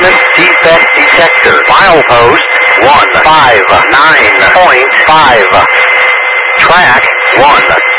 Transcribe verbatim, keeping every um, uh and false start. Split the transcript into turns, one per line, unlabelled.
seven, defect detector. Milepost one five nine point five. Track one.